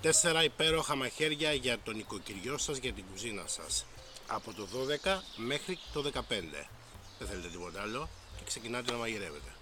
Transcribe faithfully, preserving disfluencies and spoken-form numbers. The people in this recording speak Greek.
τέσσερα υπέροχα μαχαίρια για το νοικοκυριό σας, για την κουζίνα σας. Από το δώδεκα μέχρι το δεκαπέντε. Δεν θέλετε τίποτα άλλο και ξεκινάτε να μαγειρεύετε.